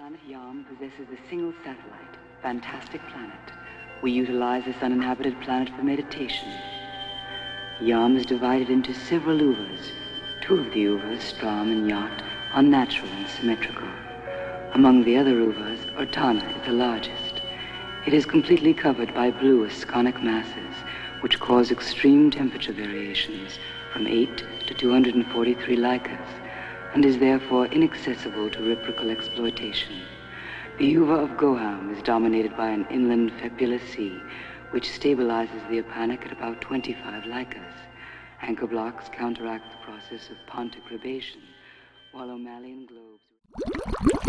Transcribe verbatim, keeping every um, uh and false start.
planet Yam possesses a single satellite, Fantastic Planet. We utilize this uninhabited planet for meditation. Yam is divided into several uvas. Two of the uvas, Strom and Yacht, are natural and symmetrical. Among the other uvas, Urtana is the largest. It is completely covered by blue asconic masses, which cause extreme temperature variations from eight to two hundred forty-three Lycas, and is therefore inaccessible to reciprocal exploitation. The uva of Goham is dominated by an inland febulous sea, which stabilizes the Apanic at about twenty-five Lycas. Anchor blocks counteract the process of pontic ribation, while O'Malley globes...